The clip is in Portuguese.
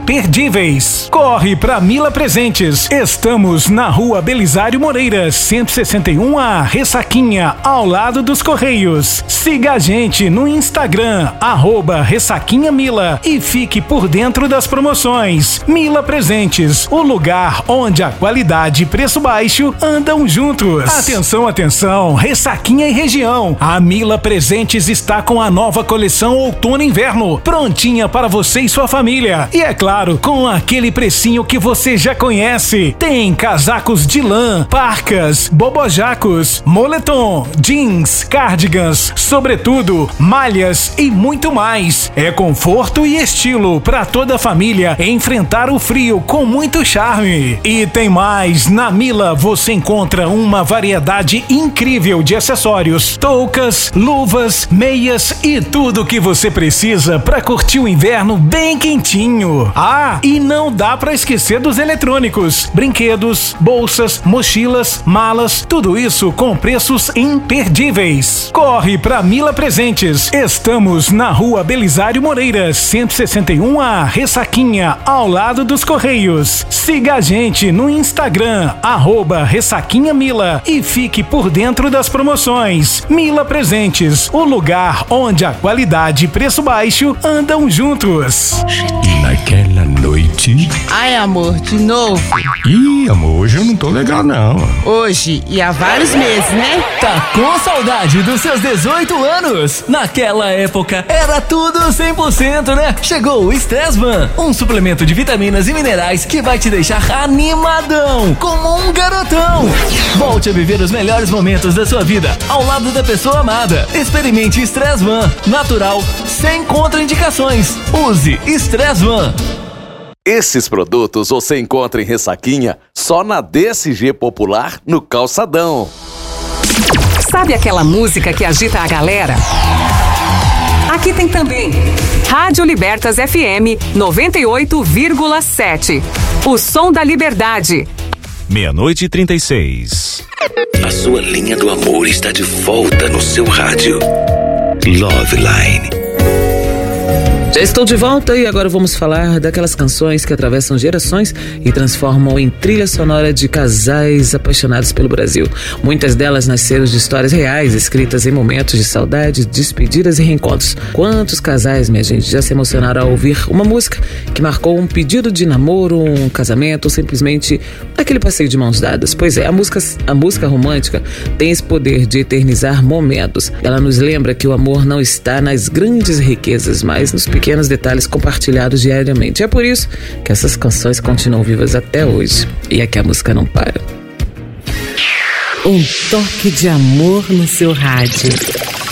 imperdíveis. Corre pra Mila Presentes. Estamos na Rua Belisário Moreira, 161A, Ressaquinha, ao lado dos Correios. Siga a gente no Instagram, @RessaquinhaMila, e fique por dentro das promoções. Mila Presentes, o lugar onde a qualidade e preço baixo andam juntos. Atenção, atenção, Ressaquinha e região. A Mila Presentes está com a nova coleção Outono e Inverno, prontinha para você e sua família. E é claro, com aquele precinho que você já conhece. Tem casacos de lã, parcas, bobojacos, moletom, jeans, cardigans, sobretudo, malhas e muito mais. É conforto e estilo para toda a família enfrentar o frio com muito charme. E tem mais, na Mila você encontra uma variedade incrível de acessórios, toucas, luvas, meias e tudo o que você precisa para curtir o inverno bem quentinho. Ah, e não dá para esquecer dos eletrônicos, brinquedos, bolsas, mochilas, malas, tudo isso com preços imperdíveis. Corre pra Mila Presentes. Estamos na Rua Belisário Moreira, 161A, Ressaquinha, ao lado dos Correios. Siga a gente no Instagram, @RessaquinhaMila, e fique por dentro das promoções. Mila Presentes, o lugar onde a qualidade e preço baixo andam juntos. Naquela noite... Ai, amor, de novo? Ih, amor, hoje eu não tô legal, não. Hoje e há vários meses, né? Tá com saudade dos seus 18 anos? Naquela época era tudo 100%, né? Chegou o Stressvan, um suplemento de vitaminas e minerais que vai te deixar animadão, como um garotão. Volte a viver os melhores momentos da sua vida ao lado da pessoa amada. Experimente Stressvan, natural, sem contraindicações. Use Stressvan. Esses produtos você encontra em Ressaquinha só na DSG Popular, no Calçadão. Sabe aquela música que agita a galera? Aqui tem também. Rádio Libertas FM 98,7. O som da liberdade. 00:36. A sua linha do amor está de volta no seu rádio. Love Line. Já estou de volta e agora vamos falar daquelas canções que atravessam gerações e transformam em trilha sonora de casais apaixonados pelo Brasil. Muitas delas nasceram de histórias reais, escritas em momentos de saudade, despedidas e reencontros. Quantos casais, minha gente, já se emocionaram ao ouvir uma música que marcou um pedido de namoro, um casamento ou simplesmente aquele passeio de mãos dadas? Pois é, a música romântica tem esse poder de eternizar momentos. Ela nos lembra que o amor não está nas grandes riquezas, mas nos pequenos detalhes compartilhados diariamente. É por isso que essas canções continuam vivas até hoje. E é que a música não para. Um toque de amor no seu rádio.